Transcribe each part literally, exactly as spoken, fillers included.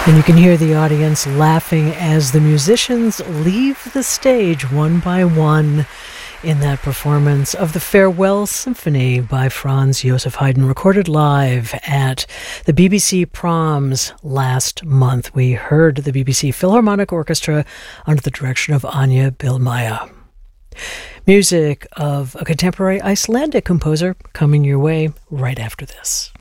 And you can hear the audience laughing as the musicians leave the stage one by one in that performance of the Farewell Symphony by Franz Joseph Haydn, recorded live at the B B C Proms last month. We heard the B B C Philharmonic Orchestra under the direction of Anja Bihlmeier. Music of a contemporary Icelandic composer coming your way right after this.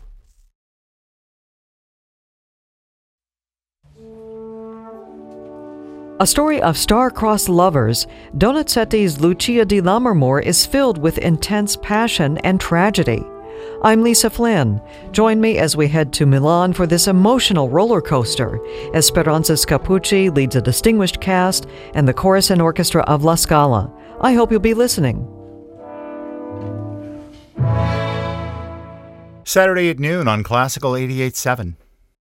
A story of star-crossed lovers, Donizetti's Lucia di Lammermoor is filled with intense passion and tragedy. I'm Lisa Flynn. Join me as we head to Milan for this emotional roller coaster. Esperanza Scapucci leads a distinguished cast and the chorus and orchestra of La Scala. I hope you'll be listening. Saturday at noon on Classical eighty-eight point seven.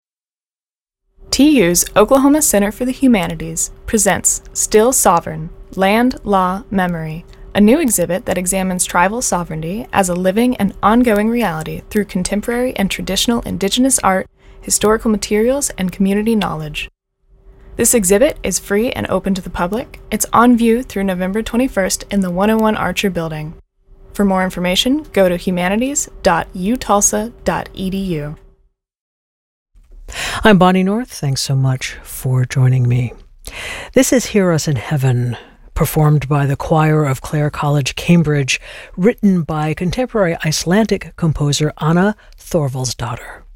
T U's Oklahoma Center for the Humanities presents Still Sovereign, Land, Law, Memory, a new exhibit that examines tribal sovereignty as a living and ongoing reality through contemporary and traditional indigenous art, historical materials, and community knowledge. This exhibit is free and open to the public. It's on view through November twenty-first in the one oh one Archer Building. For more information, go to humanities dot u tulsa dot e d u. I'm Bonnie North. Thanks so much for joining me. This is Hear Us in Heaven, performed by the choir of Clare College, Cambridge, written by contemporary Icelandic composer Anna Thorvaldsdottir.